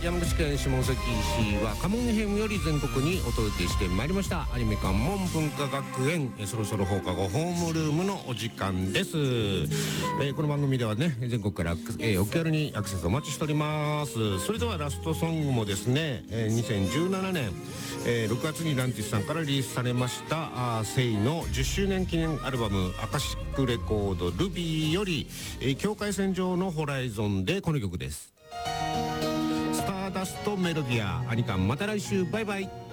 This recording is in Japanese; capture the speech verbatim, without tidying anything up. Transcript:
山口県下関市は家紋編より全国にお届けしてまいりましたアニメ館門文化学園、えそろそろ放課後ホームルームのお時間です。えー、この番組ではね全国から、えー、お気軽にアクセスお待ちしております。それではラストソングもですね、えー、にせんじゅうななねん、えー、ろくがつにランティスさんからリリースされましたあセイのじゅっしゅうねん記念アルバムアカシックレコードルビーより、えー、境界線上のホライゾンでこの曲です。スターダストメロディア。アニカンまた来週バイバイ。